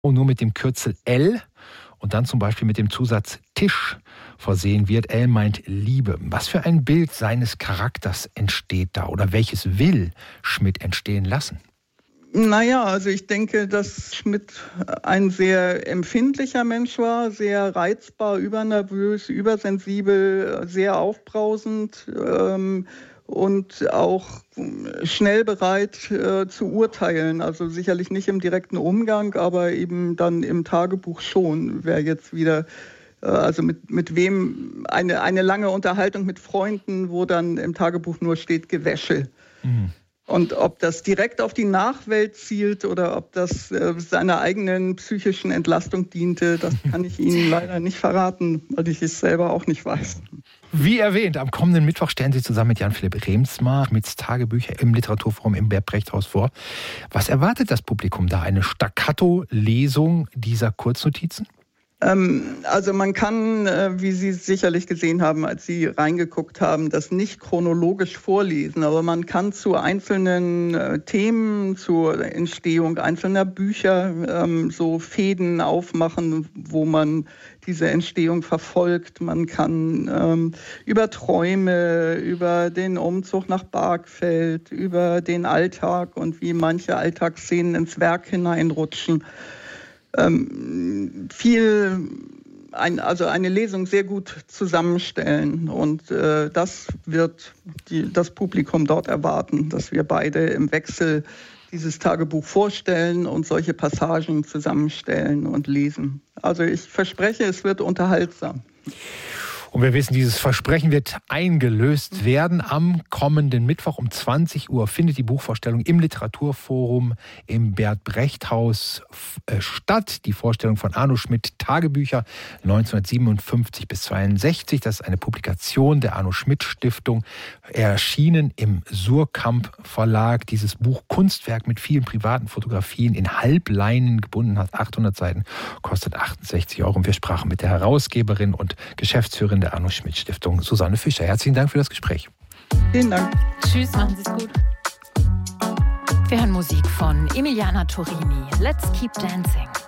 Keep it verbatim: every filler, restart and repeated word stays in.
und nur mit dem Kürzel L und dann zum Beispiel mit dem Zusatz Tisch versehen wird. L meint Liebe. Was für ein Bild seines Charakters entsteht da oder welches will Schmidt entstehen lassen? Naja, also ich denke, dass Schmidt ein sehr empfindlicher Mensch war, sehr reizbar, übernervös, übersensibel, sehr aufbrausend ähm, und auch schnell bereit äh, zu urteilen. Also sicherlich nicht im direkten Umgang, aber eben dann im Tagebuch schon. Wer jetzt wieder, äh, also mit, mit wem, eine, eine lange Unterhaltung mit Freunden, wo dann im Tagebuch nur steht Gewäsche. Mhm. Und ob das direkt auf die Nachwelt zielt oder ob das äh, seiner eigenen psychischen Entlastung diente, das kann ich Ihnen leider nicht verraten, weil ich es selber auch nicht weiß. Wie erwähnt, am kommenden Mittwoch stellen Sie zusammen mit Jan-Philipp Remsmar Schmidts Tagebücher im Literaturforum im Bert-Brecht-Haus vor. Was erwartet das Publikum da? Eine Staccato-Lesung dieser Kurznotizen? Also man kann, wie Sie sicherlich gesehen haben, als Sie reingeguckt haben, das nicht chronologisch vorlesen, aber man kann zu einzelnen Themen, zur Entstehung einzelner Bücher so Fäden aufmachen, wo man diese Entstehung verfolgt. Man kann über Träume, über den Umzug nach Bargfeld, über den Alltag und wie manche Alltagsszenen ins Werk hineinrutschen, Ähm, viel, ein, also eine Lesung sehr gut zusammenstellen. Und äh, das wird die, das Publikum dort erwarten, dass wir beide im Wechsel dieses Tagebuch vorstellen und solche Passagen zusammenstellen und lesen. Also ich verspreche, es wird unterhaltsam. Und wir wissen, dieses Versprechen wird eingelöst werden. Am kommenden Mittwoch um zwanzig Uhr findet die Buchvorstellung im Literaturforum im Bert-Brecht-Haus statt. Die Vorstellung von Arno Schmidt, Tagebücher neunzehnhundertsiebenundfünfzig bis zweiundsechzig. Das ist eine Publikation der Arno Schmidt Stiftung, erschienen im Surkamp Verlag. Dieses Buch, Kunstwerk mit vielen privaten Fotografien, in Halbleinen gebunden, hat achthundert Seiten, kostet achtundsechzig Euro. Und wir sprachen mit der Herausgeberin und Geschäftsführerin der Arno Schmidt Stiftung, Susanne Fischer. Herzlichen Dank für das Gespräch. Vielen Dank. Tschüss, machen Sie es gut. Wir hören Musik von Emiliana Torini. Let's keep dancing.